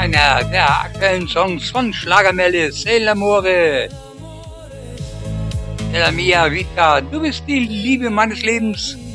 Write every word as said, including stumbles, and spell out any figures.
einer der aktuellen Songs von Schlagermelle, C'est l'amore. Della mia vita, du bist die Liebe meines Lebens.